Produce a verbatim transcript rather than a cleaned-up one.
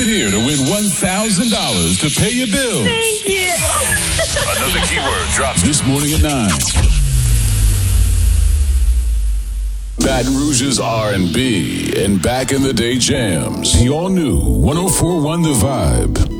it here to win one thousand dollars to pay your bills. Thank you. Another keyword drops This morning at nine. Baton Rouge's R and B and back in the day jams. The all new one oh four point one The Vibe.